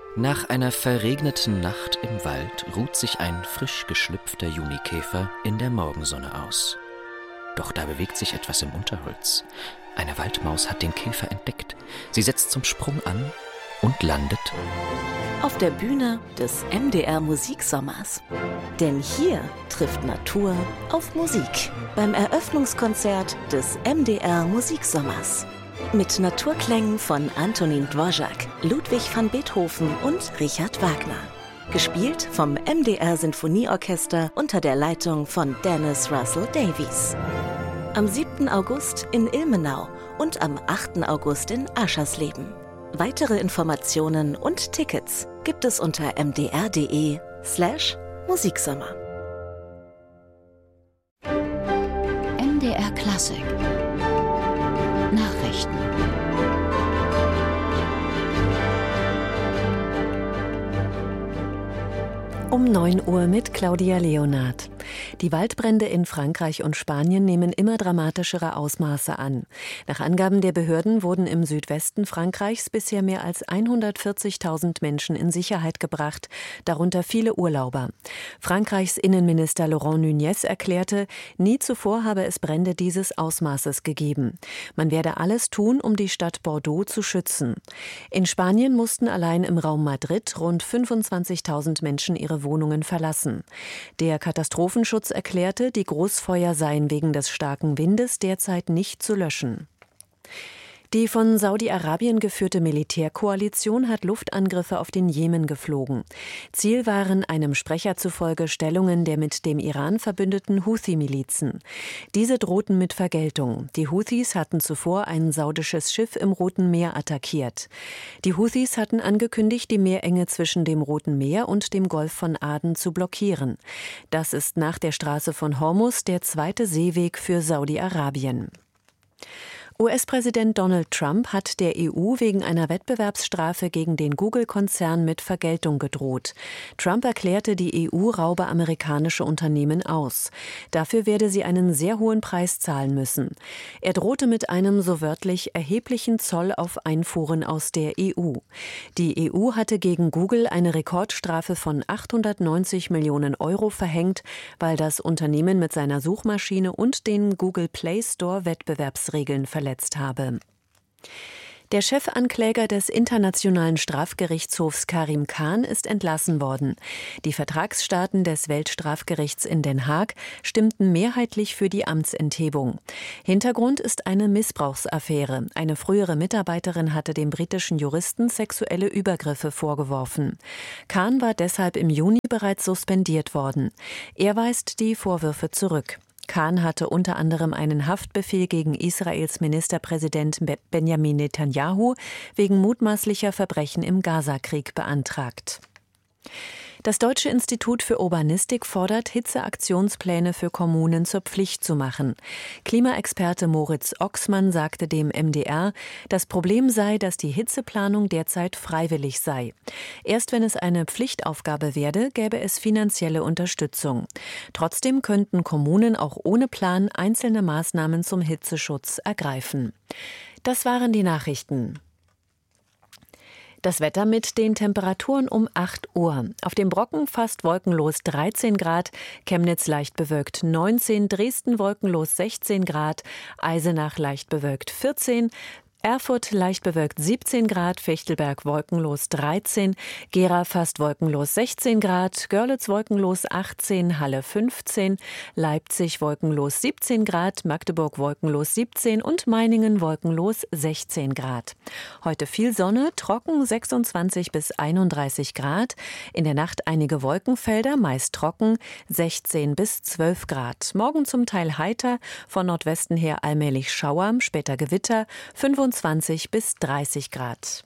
Nach einer verregneten Nacht im Wald ruht sich ein frisch geschlüpfter Junikäfer in der Morgensonne aus. Doch da bewegt sich etwas im Unterholz. Eine Waldmaus hat den Käfer entdeckt. Sie setzt zum Sprung an und landet auf der Bühne des MDR Musiksommers. Denn hier trifft Natur auf Musik beim Eröffnungskonzert des MDR Musiksommers. Mit Naturklängen von Antonín Dvořák, Ludwig van Beethoven und Richard Wagner. Gespielt vom MDR Sinfonieorchester unter der Leitung von Dennis Russell Davies. Am 7. August in Ilmenau und am 8. August in Aschersleben. Weitere Informationen und Tickets gibt es unter mdr.de/Musiksommer. MDR Klassik Nachrichten. Um 9 Uhr mit Claudia Leonard. Die Waldbrände in Frankreich und Spanien nehmen immer dramatischere Ausmaße an. Nach Angaben der Behörden wurden im Südwesten Frankreichs bisher mehr als 140.000 Menschen in Sicherheit gebracht, darunter viele Urlauber. Frankreichs Innenminister Laurent Nunez erklärte, nie zuvor habe es Brände dieses Ausmaßes gegeben. Man werde alles tun, um die Stadt Bordeaux zu schützen. In Spanien mussten allein im Raum Madrid rund 25.000 Menschen ihre Wohnungen verlassen. Der Katastrophenschutz erklärte, die Großfeuer seien wegen des starken Windes derzeit nicht zu löschen. Die von Saudi-Arabien geführte Militärkoalition hat Luftangriffe auf den Jemen geflogen. Ziel waren einem Sprecher zufolge Stellungen der mit dem Iran verbündeten Houthi-Milizen. Diese drohten mit Vergeltung. Die Houthis hatten zuvor ein saudisches Schiff im Roten Meer attackiert. Die Houthis hatten angekündigt, die Meerenge zwischen dem Roten Meer und dem Golf von Aden zu blockieren. Das ist nach der Straße von Hormuz der zweite Seeweg für Saudi-Arabien. US-Präsident Donald Trump hat der EU wegen einer Wettbewerbsstrafe gegen den Google-Konzern mit Vergeltung gedroht. Trump erklärte, die EU raube amerikanische Unternehmen aus. Dafür werde sie einen sehr hohen Preis zahlen müssen. Er drohte mit einem so wörtlich erheblichen Zoll auf Einfuhren aus der EU. Die EU hatte gegen Google eine Rekordstrafe von 890 Millionen Euro verhängt, weil das Unternehmen mit seiner Suchmaschine und den Google Play Store Wettbewerbsregeln verletzt habe. Der Chefankläger des Internationalen Strafgerichtshofs Karim Khan ist entlassen worden. Die Vertragsstaaten des Weltstrafgerichts in Den Haag stimmten mehrheitlich für die Amtsenthebung. Hintergrund ist eine Missbrauchsaffäre. Eine frühere Mitarbeiterin hatte dem britischen Juristen sexuelle Übergriffe vorgeworfen. Khan war deshalb im Juni bereits suspendiert worden. Er weist die Vorwürfe zurück. Khan hatte unter anderem einen Haftbefehl gegen Israels Ministerpräsident Benjamin Netanyahu wegen mutmaßlicher Verbrechen im Gazakrieg beantragt. Das Deutsche Institut für Urbanistik fordert, Hitzeaktionspläne für Kommunen zur Pflicht zu machen. Klimaexperte Moritz Ochsmann sagte dem MDR, das Problem sei, dass die Hitzeplanung derzeit freiwillig sei. Erst wenn es eine Pflichtaufgabe werde, gäbe es finanzielle Unterstützung. Trotzdem könnten Kommunen auch ohne Plan einzelne Maßnahmen zum Hitzeschutz ergreifen. Das waren die Nachrichten. Das Wetter mit den Temperaturen um 8 Uhr. Auf dem Brocken fast wolkenlos 13 Grad, Chemnitz leicht bewölkt 19, Dresden wolkenlos 16 Grad, Eisenach leicht bewölkt 14, Erfurt leicht bewölkt 17 Grad, Fichtelberg wolkenlos 13, Gera fast wolkenlos 16 Grad, Görlitz wolkenlos 18, Halle 15, Leipzig wolkenlos 17 Grad, Magdeburg wolkenlos 17 und Meiningen wolkenlos 16 Grad. Heute viel Sonne, trocken 26 bis 31 Grad, in der Nacht einige Wolkenfelder, meist trocken 16 bis 12 Grad. Morgen zum Teil heiter, von Nordwesten her allmählich Schauer, später Gewitter, 25 bis 30 Grad.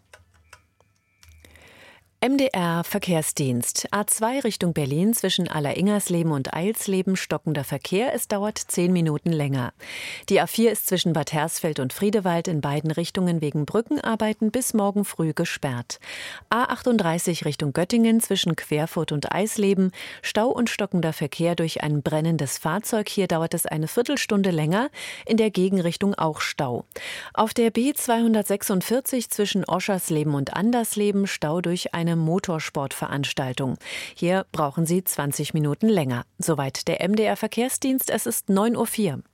MDR Verkehrsdienst. A2 Richtung Berlin zwischen Allereingersleben und Eilsleben stockender Verkehr. Es dauert 10 Minuten länger. Die A4 ist zwischen Bad Hersfeld und Friedewald in beiden Richtungen wegen Brückenarbeiten bis morgen früh gesperrt. A38 Richtung Göttingen zwischen Querfurt und Eisleben. Stau und stockender Verkehr durch ein brennendes Fahrzeug. Hier dauert es eine Viertelstunde länger. In der Gegenrichtung auch Stau. Auf der B246 zwischen Oschersleben und Andersleben Stau durch eine eine Motorsportveranstaltung. Hier brauchen Sie 20 Minuten länger. Soweit der MDR-Verkehrsdienst. Es ist 9:04 Uhr.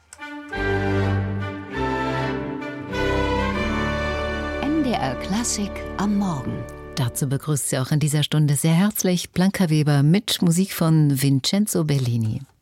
MDR Klassik am Morgen. Dazu begrüßt sie auch in dieser Stunde sehr herzlich Blanca Weber mit Musik von Vincenzo Bellini.